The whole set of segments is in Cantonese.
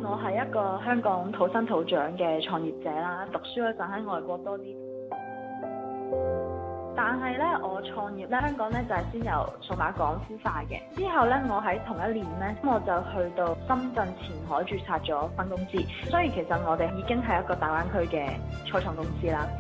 我係一個香港土生土長嘅創業者啦，讀書嗰陣喺外國多啲。但係咧，我創業咧，香港咧就係先由數碼港孵化嘅。之後咧，我喺同一年咧，我就去到深圳前海註冊咗分公司。所以其實我哋已經係一個大灣區嘅初創公司啦。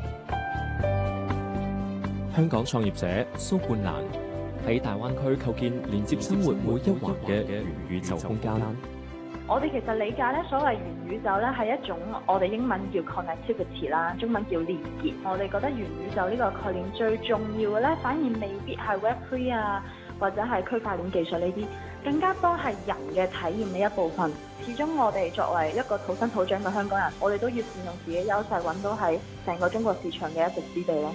香港創業者蘇冠蘭喺大灣區構建連接生活每一環嘅元宇宙空間。 我哋其實理解咧，所謂元宇宙咧係一種我哋英文叫 connectivity 啦，中文叫連結。我哋覺得元宇宙呢個概念最重要嘅咧，反而未必係 Web3 啊，或者係區塊鏈技術呢啲，更加多係人嘅體驗嘅一部分。始終我哋作為一個土生土長嘅香港人，我哋都要善用自己優勢，揾到喺成個中國市場嘅一席之地咯。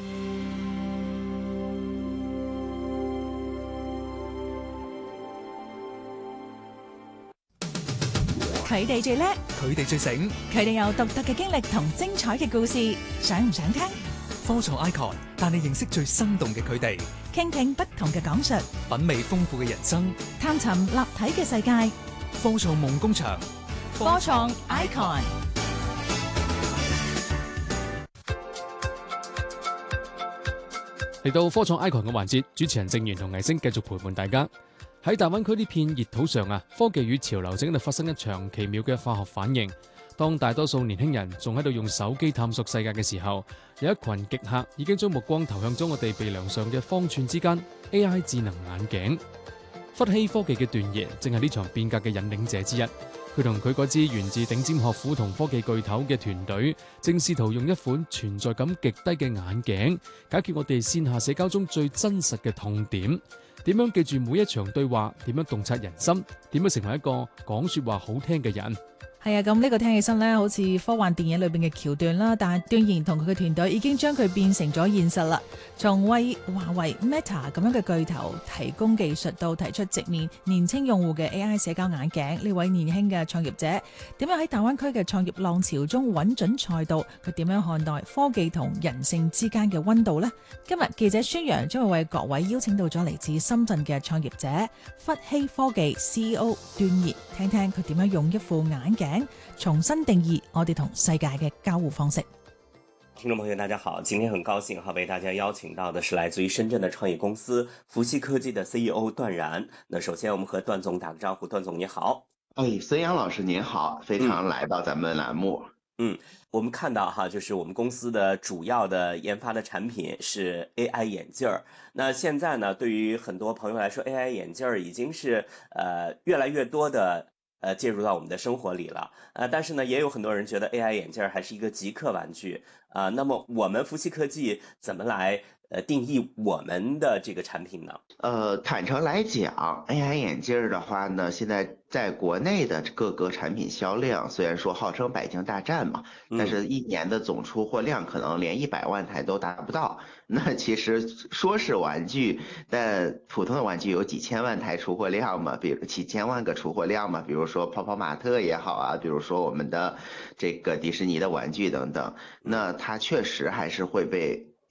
佢哋最叻， 佢哋最醒， 佢哋有獨特嘅經歷同精彩嘅故事，想唔想聽？ 科創 Icon 帶你認識最生動嘅佢哋， 傾聽不同嘅講述， 品味豐富嘅人生， 探尋立體嘅世界。 科創夢工場， 科創 Icon。 嚟到科創 Icon 嘅環節，主持人正源同藝星繼續陪伴大家。喺大灣區呢片熱土上啊，科技與潮流正喺度發生一場奇妙嘅化學反應。當大多數年輕人仲喺度用手機探索世界嘅時候，有一群極客已經將目光投向咗我哋鼻梁上嘅方寸之間 AI 智能眼鏡。氟希科技嘅段爺正係呢場變革嘅引領者之一。佢同佢嗰支源自頂尖學府同科技巨頭嘅團隊，正試圖用一款存在感極低嘅眼鏡，解決我哋線下社交中最真實嘅痛點。點樣記住每一場對話？點樣洞察人心？點樣成為一個講說話好聽嘅人？ 係啊，咁呢個聽起身咧，好似科幻電影裏邊嘅橋段啦，但係段爺同佢嘅團隊已經將佢變成咗現實啦。從為華為 Meta 咁樣嘅巨頭提供技術，到提出直面年輕用戶嘅 AI 社交眼鏡，呢位年輕嘅創業者點樣喺大灣區嘅創業浪潮中穩準賽道？佢點樣看待科技同人性之間嘅溫度呢？今日記者孫楊將會為各位邀請到咗嚟自深圳嘅創業者氟希科技 CEO 段爺，聽聽佢點樣用一副眼鏡重新定義我哋同世界嘅交互方式。 聽眾朋友大家好，今天很高興為大家邀請到的是來自於深圳的創業公司氟希科技的 CEO 段然。那首先我們和段總打個招呼，段總你好。 孫楊老師您好，非常來到咱們欄目。 我們看到哈，就是我們公司的主要的研發的產品是 AI 眼鏡。那現在呢，對於很多朋友來說 AI 眼鏡已經是越來越多的介入到我們的生活裡了。但是呢，也有很多人覺得 AI 眼鏡還是一個極客玩具。那麼我們氟希科技怎麼來定義我們的這個產品呢？ 坦誠來講 ，AI 眼鏡的話呢，現在在國內的各個產品銷量，雖然說號稱百鏡大戰嘛，但是一年的總出貨量可能連100萬台都達不到。那其實說是玩具，但普通的玩具有幾千萬台出貨量嘛，比如幾千萬個出貨量嘛，比如說泡泡瑪特也好啊，比如說我們的這個迪士尼的玩具等等，那它確實還是會被